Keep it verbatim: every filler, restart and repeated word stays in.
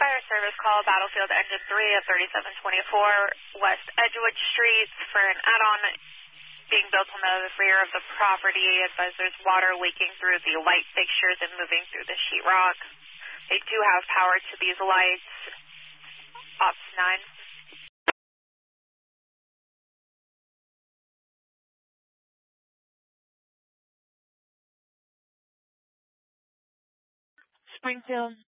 Fire service call, Battlefield Engine three at thirty-seven twenty-four West Edgewood Street for an add-on being built on the rear of the property. Advise there's water leaking through the light fixtures and moving through the sheetrock. They do have power to these lights. Ops nine. Springfield